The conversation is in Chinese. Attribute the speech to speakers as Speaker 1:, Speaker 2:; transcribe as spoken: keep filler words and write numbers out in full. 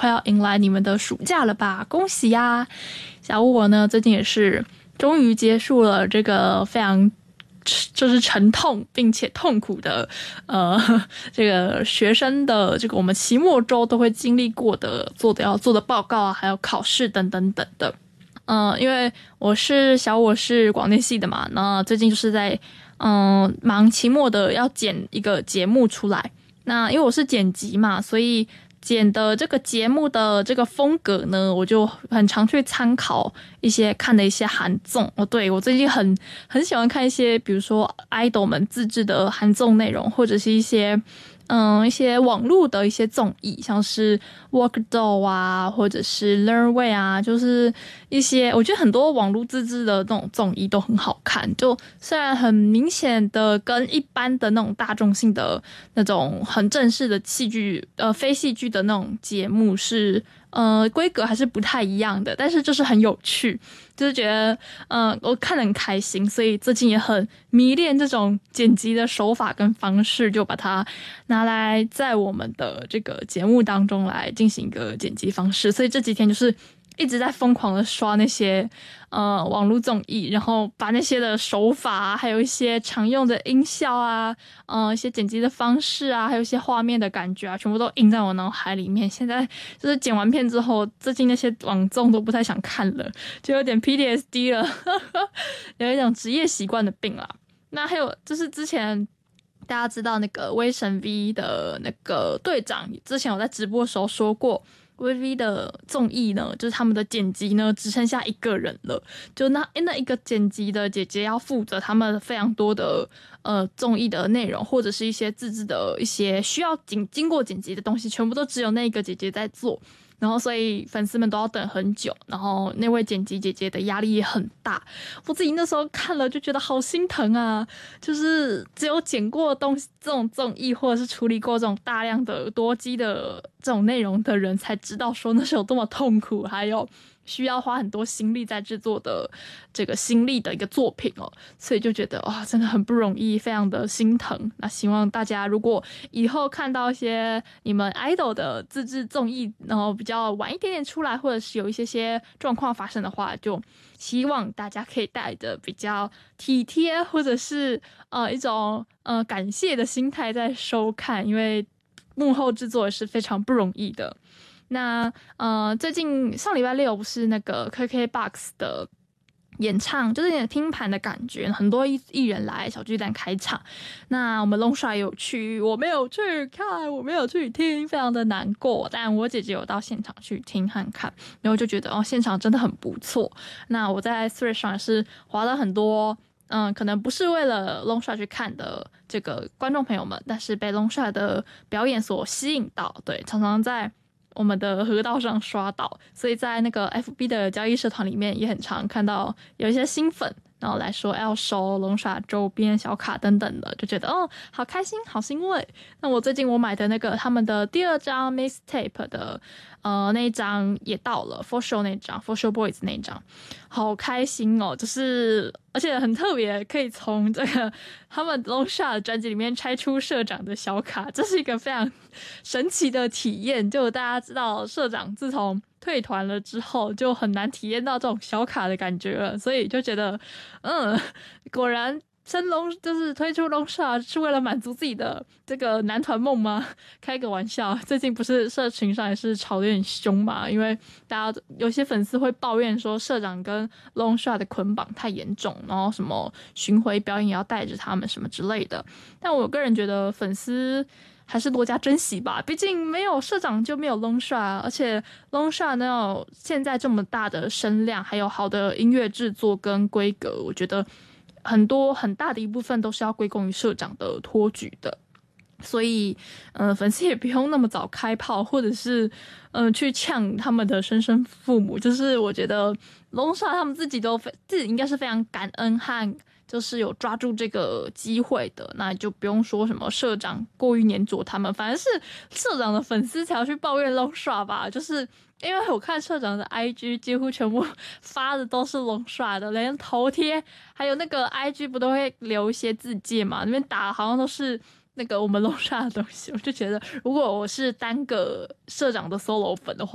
Speaker 1: 快要迎来你们的暑假了吧？恭喜呀！小五我呢，最近也是终于结束了这个非常就是沉痛并且痛苦的呃这个学生的这个我们期末周都会经历过的做的要做的报告啊，还有考试等等等的。嗯、呃，因为我是小我是广电系的嘛，那最近就是在嗯、呃、忙期末的要剪一个节目出来。那因为我是剪辑嘛，所以剪的这个节目的这个风格呢，我就很常去参考一些看的一些韩综哦。对，我最近很很喜欢看一些，比如说 idol 们自制的韩综内容，或者是一些嗯一些网络的一些综艺，像是 Work Doll 啊，或者是 Learn Way 啊，就是一些我觉得很多网络自制的那种综艺都很好看。就虽然很明显的跟一般的那种大众性的那种很正式的戏剧呃非戏剧的那种节目是呃规格还是不太一样的，但是就是很有趣，就是觉得呃我看得很开心，所以最近也很迷恋这种剪辑的手法跟方式，就把它拿来在我们的这个节目当中来进行一个剪辑方式。所以这几天就是一直在疯狂的刷那些呃网络综艺，然后把那些的手法啊，还有一些常用的音效啊，呃一些剪辑的方式啊，还有一些画面的感觉啊，全部都印在我脑海里面。现在就是剪完片之后，最近那些网综都不太想看了，就有点 P T S D 了有一种职业习惯的病啦。那还有就是之前大家知道那个威神 V 的那个队长，之前有在直播的时候说过，V V 的综艺呢，就是他们的剪辑呢，只剩下一个人了。就那那一个剪辑的姐姐要负责他们非常多的呃综艺的内容，或者是一些自制的一些需要经经过剪辑的东西，全部都只有那个姐姐在做。然后所以粉丝们都要等很久，然后那位剪辑姐姐的压力也很大。我自己那时候看了就觉得好心疼啊，就是只有剪过东西这种综艺，或者是处理过这种大量的多机的这种内容的人才知道说那是有多么痛苦，还有需要花很多心力在制作的这个心力的一个作品哦。所以就觉得哇，真的很不容易，非常的心疼。那希望大家如果以后看到一些你们 idol 的自制综艺，然后比较晚一点点出来，或者是有一些些状况发生的话，就希望大家可以带着比较体贴或者是呃一种呃感谢的心态在收看，因为幕后制作也是非常不容易的。那呃，最近上礼拜六不是那个 K K B O X 的演唱，就是有点听盘的感觉，很多艺艺人来小巨蛋开场。那我们龙帅有去，我没有去看，我没有去听，非常的难过。但我姐姐有到现场去听和看，然后就觉得哦，现场真的很不错。那我在 Threads 上也是滑了很多。嗯，可能不是为了 Long Shot 去看的这个观众朋友们，但是被 Long Shot 的表演所吸引到，对，常常在我们的河道上刷到，所以在那个 F B 的交易社团里面也很常看到有一些新粉，然后来说要收龙耍周边小卡等等的，就觉得哦，好开心，好欣慰。那我最近我买的那个他们的第二张 mixtape 的呃那一张也到了 For Show 那张 For Show Boys 那张，好开心哦！就是而且很特别，可以从这个他们龙耍的专辑里面拆出社长的小卡，这是一个非常神奇的体验。就大家知道，社长自从退团了之后，就很难体验到这种小卡的感觉了，所以就觉得，嗯，果然升龙就是推出龙耍是为了满足自己的这个男团梦吗？开个玩笑，最近不是社群上也是吵得有点凶嘛，因为大家有些粉丝会抱怨说社长跟龙耍的捆绑太严重，然后什么巡回表演也要带着他们什么之类的。但我个人觉得粉丝还是多加珍惜吧，毕竟没有社长就没有 Long Shot， 而且 Long Shot 能有现在这么大的声量，还有好的音乐制作跟规格，我觉得很多很大的一部分都是要归功于社长的托举的。所以，嗯、呃，粉丝也不用那么早开炮，或者是，嗯、呃，去呛他们的生身父母。就是我觉得龙少他们自己都非自己应该是非常感恩和就是有抓住这个机会的，那就不用说什么社长过于黏着他们，反而是社长的粉丝才要去抱怨龙耍吧。就是因为我看社长的 I G 几乎全部发的都是龙耍的，连头贴还有那个 I G 不都会留一些字界嘛，那边打好像都是那个我们龙耍的东西。我就觉得如果我是单个社长的 solo 粉的话，